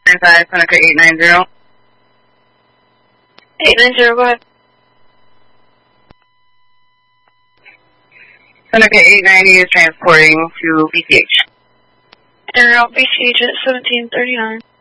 5, Seneca 890. 890, go ahead. Seneca 890 is transporting to BCH. And route BCH at 1739.